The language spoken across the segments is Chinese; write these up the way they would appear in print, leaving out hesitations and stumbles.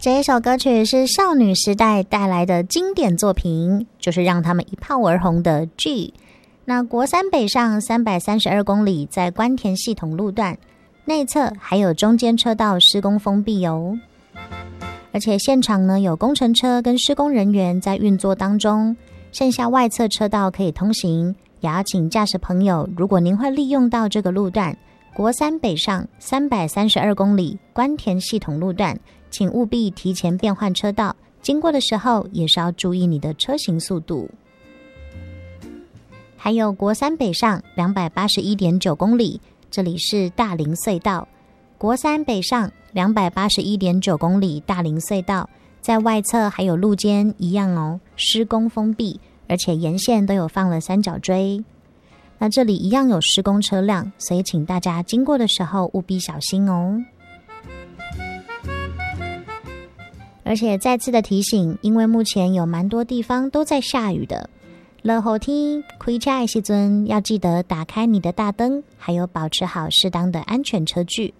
这一首歌曲是少女时代带来的经典作品，就是让他们一炮而红的 G。 那国三北上332公里，在关田系统路段内侧还有中间车道施工封闭哦，而且现场呢有工程车跟施工人员在运作当中，剩下外侧车道可以通行，也要请驾驶朋友，如果您会利用到这个路段国三北上332公里关田系统路段，请务必提前变换车道，经过的时候也是要注意你的车行速度。还有国三北上281.9公里，这里是大林隧道。国三北上281.9公里大林隧道，在外侧还有路肩一样哦，施工封闭，而且沿线都有放了三角锥。那这里一样有施工车辆，所以请大家经过的时候务必小心哦。而且再次的提醒，因为目前有蛮多地方都在下雨的，落雨天开车的时候要记得打开你的大灯，还有保持好适当的安全车距。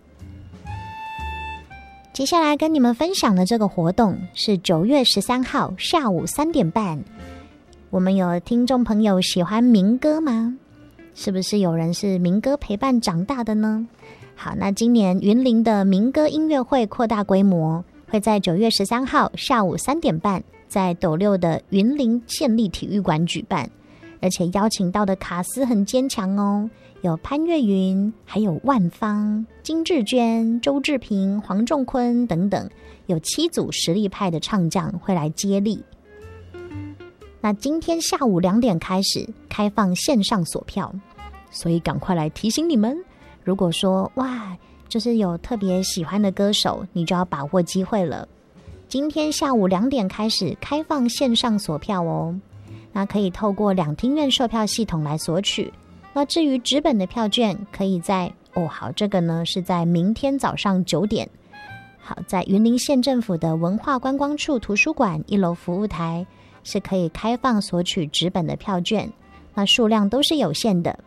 接下来跟你们分享的这个活动是9月13号下午3点半。我们有听众朋友喜欢民歌吗？是不是有人是民歌陪伴长大的呢？好，那今年云林的民歌音乐会扩大规模，会在9月13号下午3点半在斗六的云林县立体育馆举办，而且邀请到的卡司很坚强哦，有潘越云，还有万芳、金志娟、周志平、黄仲坤等等，有7组实力派的唱将会来接力。那今天下午2点开始开放线上索票，所以赶快来提醒你们，如果说哇，就是有特别喜欢的歌手，你就要把握机会了。今天下午2点开始开放线上索票哦，那可以透过两厅院售票系统来索取。那至于纸本的票券，可以在好，这个呢是在明天早上9点，好，在云林县政府的文化观光处图书馆1楼服务台是可以开放索取纸本的票券，那数量都是有限的。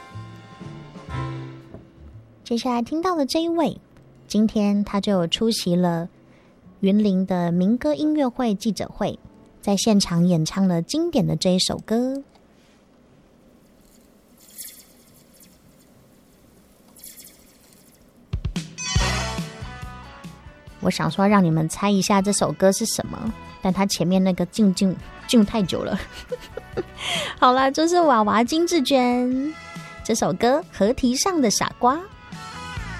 接下来听到的这一位，今天他就有出席了云林的民歌音乐会记者会，在现场演唱了经典的这一首歌。我想说让你们猜一下这首歌是什么，但它前面那个静太久了。好啦，就是娃娃金志娟这首歌《河堤上的傻瓜》。